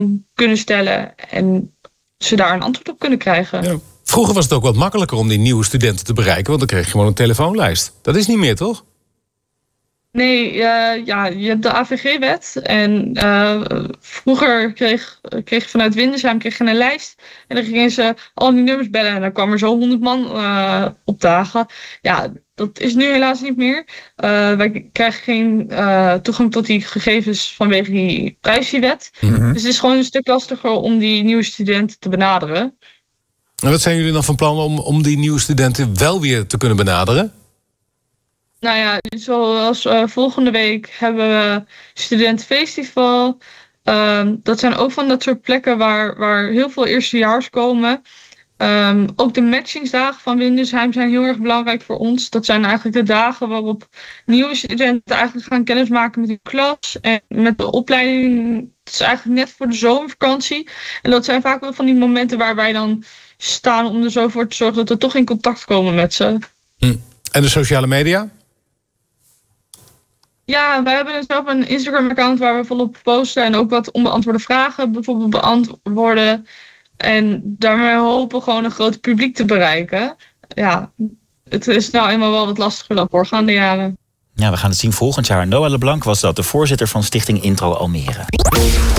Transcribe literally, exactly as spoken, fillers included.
kunnen stellen en ze daar een antwoord op kunnen krijgen. Ja. Vroeger was het ook wat makkelijker om die nieuwe studenten te bereiken, want dan kreeg je gewoon een telefoonlijst. Dat is niet meer, toch? Nee, uh, ja, je hebt de A V G-wet. En uh, vroeger kreeg, kreeg je vanuit Windesheim kreeg je een lijst. En dan gingen ze al die nummers bellen. En dan kwam er zo honderd man uh, opdagen. Ja, dat is nu helaas niet meer. Uh, wij krijgen geen uh, toegang tot die gegevens vanwege die privacywet. Mm-hmm. Dus het is gewoon een stuk lastiger om die nieuwe studenten te benaderen. En wat zijn jullie dan van plan om, om die nieuwe studenten wel weer te kunnen benaderen? Nou ja, zoals uh, volgende week hebben we studentenfestival. Um, dat zijn ook van dat soort plekken waar, waar heel veel eerstejaars komen. Um, ook de matchingsdagen van Windesheim zijn heel erg belangrijk voor ons. Dat zijn eigenlijk de dagen waarop nieuwe studenten eigenlijk gaan kennismaken met hun klas. En met de opleiding. Het is eigenlijk net voor de zomervakantie. En dat zijn vaak wel van die momenten waar wij dan staan om er zo voor te zorgen dat we toch in contact komen met ze. Hm. En de sociale media? Ja, wij hebben zelf een Instagram-account waar we volop posten en ook wat onbeantwoorde vragen bijvoorbeeld beantwoorden. En daarmee hopen we gewoon een groot publiek te bereiken. Ja, het is nou eenmaal wel wat lastiger dan voorgaande jaren. Ja, we gaan het zien volgend jaar. Noah LeBlanc was dat, de voorzitter van Stichting Intro Almere.